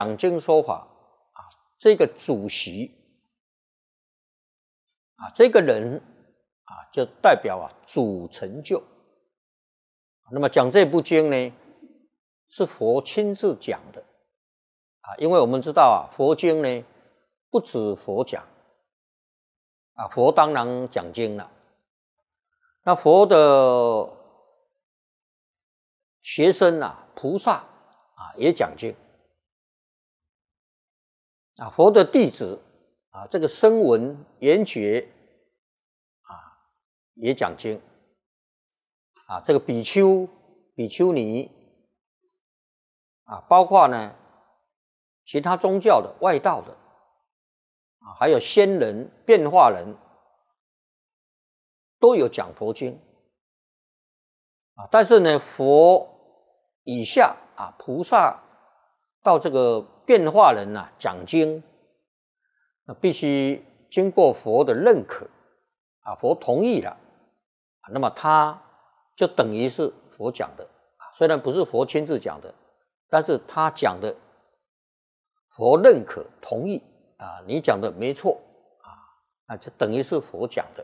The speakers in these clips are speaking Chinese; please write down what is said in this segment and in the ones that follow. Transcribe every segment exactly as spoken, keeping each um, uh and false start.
讲经说法啊，这个主席啊，这个人啊，就代表啊主成就。那么讲这部经呢，是佛亲自讲的啊，因为我们知道啊，佛经呢不止佛讲啊，佛当然讲经了。那佛的学生啊，菩萨啊也讲经啊，佛的弟子啊，这个声闻缘觉啊也讲经啊，这个比丘、比丘尼啊，包括呢其他宗教的、外道的啊，还有仙人、变化人，都有讲佛经啊。但是呢，佛以下啊，菩萨到这个变化人啊讲经，那必须经过佛的认可啊，佛同意了啊，那么他就等于是佛讲的啊，虽然不是佛亲自讲的，但是他讲的佛认可同意啊，你讲的没错啊，那就等于是佛讲的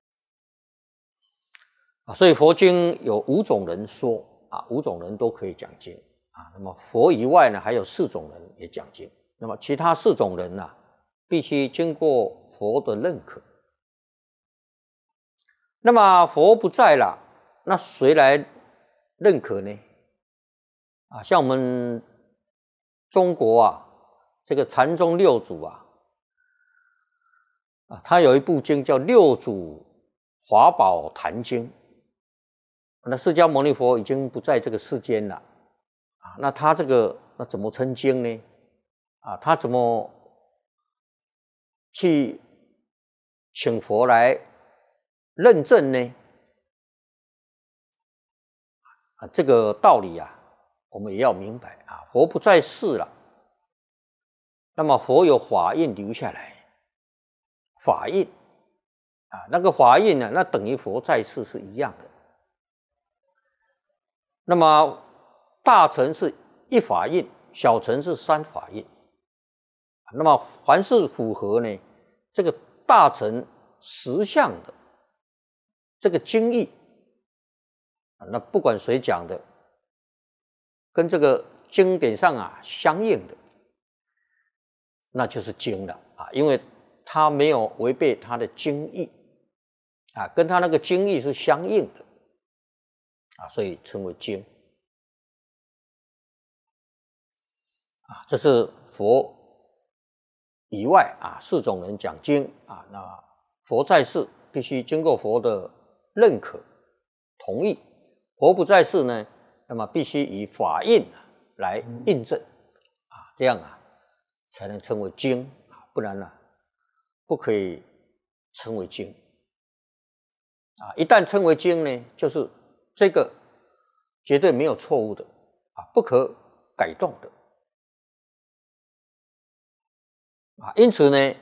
啊。所以佛经有五种人说啊，五种人都可以讲经啊。那么佛以外呢，还有四种人也讲经。那么其他四种人呢、啊，必须经过佛的认可。那么佛不在了，那谁来认可呢？啊，像我们中国啊，这个禅宗六祖啊，啊，他有一部经叫《六祖华宝坛经》。那释迦牟尼佛已经不在这个世间了啊，那他这个那怎么称经呢？啊，他怎么去请佛来认证呢？啊，这个道理啊，我们也要明白啊。佛不在世了，那么佛有法印留下来，法印啊，那个法印呢，那等于佛在世是一样的。那么大乘是一法印，小乘是三法印。那么凡是符合呢这个大乘实相的这个经义，那不管谁讲的，跟这个经典上啊相应的，那就是经了啊，因为它没有违背它的经义啊，跟它那个经义是相应的啊，所以称为经啊。这是佛以外啊四种人讲经啊，那佛在世必须经过佛的认可同意，佛不在世呢，那么必须以法印来印证啊，这样啊才能称为经啊，不然呢、啊、不可以称为经啊。一旦称为经呢，就是这个绝对没有错误的啊，不可改动的啊。因此呢，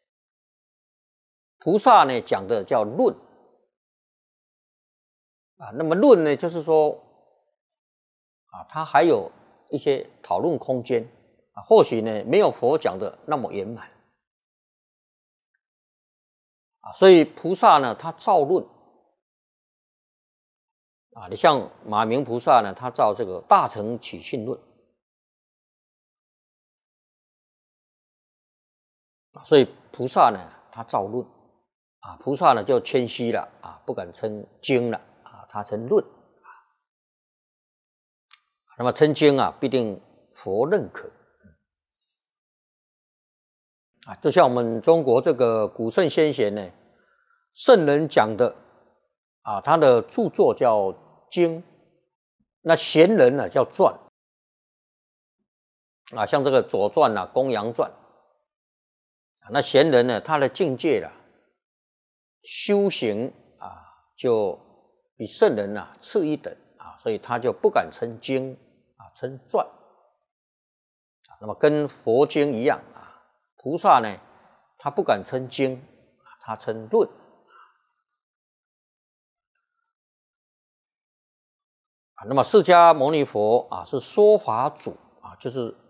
菩萨呢讲的叫论啊，那么论呢就是说啊，它还有一些讨论空间啊，或许呢没有佛讲的那么圆满啊，所以菩萨呢他造论啊，你像马明菩萨呢，他造这个《大乘起信论》啊，所以菩萨呢他造论啊，菩萨呢就谦虚了啊，不敢称经了啊，他称论啊。那么称经啊，必定佛认可啊，就像我们中国这个古圣先贤呢，圣人讲的啊，他的著作叫经，那贤人呢叫传啊，像这个《左传》啊，《公羊传》啊，那贤人呢，他的境界啦、啊，修行啊，就比圣人啊次一等啊，所以他就不敢称经啊，称传啊。那么跟佛经一样啊，菩萨呢，他不敢称经啊，他称论啊。那么释迦牟尼佛啊，是说法主啊，就是